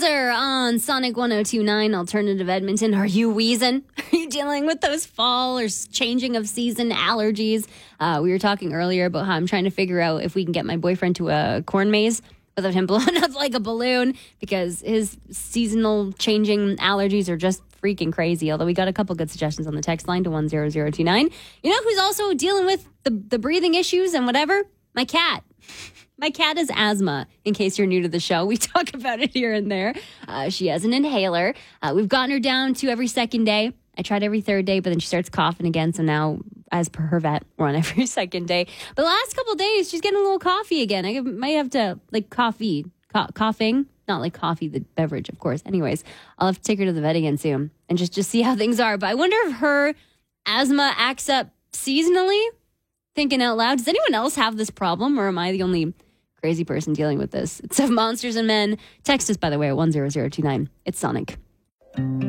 Weezer on Sonic 102.9 Alternative Edmonton. Are you wheezing? Are you dealing with those fall or changing of season allergies? We were talking earlier about how I'm trying to figure out if we can get my boyfriend to a corn maze without him blowing up like a balloon because his seasonal changing allergies are just freaking crazy. Although we got a couple good suggestions on the text line to 10029. You know who's also dealing with the breathing issues and whatever? My cat. My cat has asthma, in case you're new to the show. We talk about it here and there. She has an inhaler. We've gotten her down to every second day. I tried every third day, but then she starts coughing again. So now, as per her vet, we're on every second day. But the last couple of days, she's getting a little coffee again. I might have to, coughing. Not like coffee, the beverage, of course. Anyways, I'll have to take her to the vet again soon and just see how things are. But I wonder if her asthma acts up seasonally. Thinking out loud, does anyone else have this problem, or am I the only crazy person dealing with this? It's of Monsters and Men. Text us, by the way, at 10029. It's Sonic.